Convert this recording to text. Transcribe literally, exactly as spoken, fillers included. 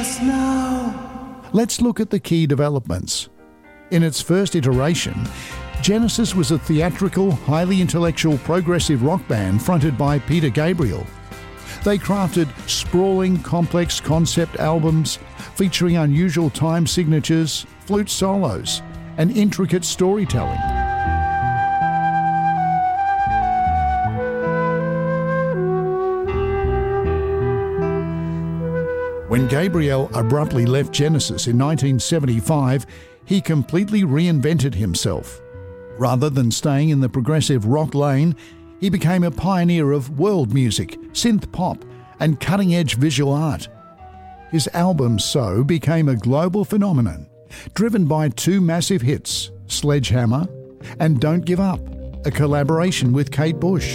us now. Let's look at the key developments. In its first iteration, Genesis was a theatrical, highly intellectual progressive rock band fronted by Peter Gabriel. They crafted sprawling, complex concept albums featuring unusual time signatures, flute solos, and intricate storytelling. When Gabriel abruptly left Genesis in nineteen seventy-five, he completely reinvented himself. Rather than staying in the progressive rock lane, he became a pioneer of world music, synth pop, and cutting-edge visual art. His album So became a global phenomenon, driven by two massive hits, Sledgehammer and Don't Give Up, a collaboration with Kate Bush.